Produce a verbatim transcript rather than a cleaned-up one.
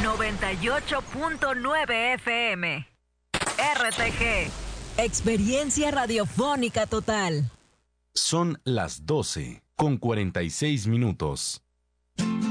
noventa y ocho punto nueve F M. R T G. Experiencia radiofónica total. Son las doce con cuarenta y seis minutos.